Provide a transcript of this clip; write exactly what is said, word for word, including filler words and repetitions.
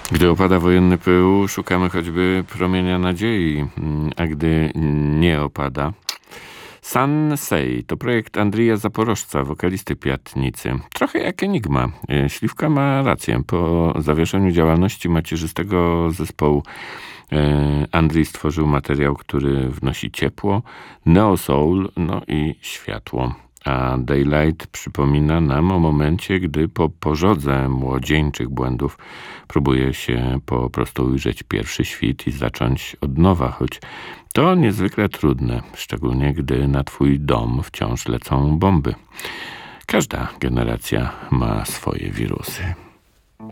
Gdy opada wojenny pył, szukamy choćby promienia nadziei, a gdy nie opada... San Sei to projekt Andrija Zaporożca, wokalisty Piatnicy. Trochę jak Enigma. Śliwka ma rację. Po zawieszeniu działalności macierzystego zespołu Andrzej stworzył materiał, który wnosi ciepło, neo soul, no i światło. A Daylight przypomina nam o momencie, gdy po pożodze młodzieńczych błędów próbuje się po prostu ujrzeć pierwszy świt i zacząć od nowa, choć to niezwykle trudne, szczególnie gdy na twój dom wciąż lecą bomby. Każda generacja ma swoje wirusy.